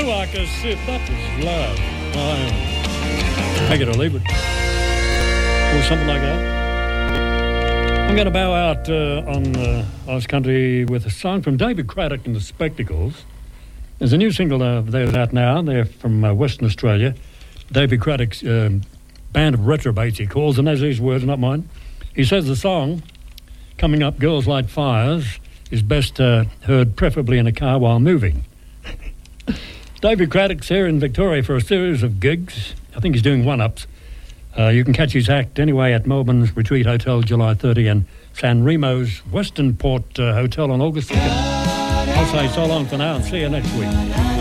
Blue Arcus, if that was love. Take it or leave it. Or something like that. I'm going to bow out on Oz Country with a song from David Craddock and the Spectacles. There's a new single they're out now. They're from Western Australia. David Craddock's band of retrobates, he calls, and as his words, not mine. He says the song, coming up, Girls Light Fires, is best heard preferably in a car while moving. David Craddock's here in Victoria for a series of gigs. I think he's doing one-ups. You can catch his act anyway at Melbourne's Retreat Hotel July 30 and San Remo's Western Port Hotel on August 2nd. I'll say so long for now and see you next week.